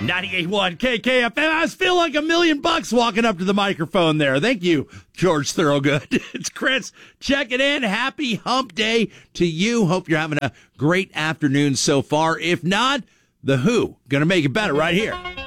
98.1 KKFM. I feel like $1 million walking up to the microphone there. Thank you, George Thorogood. It's Chris checking in. Happy hump day to you. Hope you're having a great afternoon so far. If not, The Who, gonna make it better right here.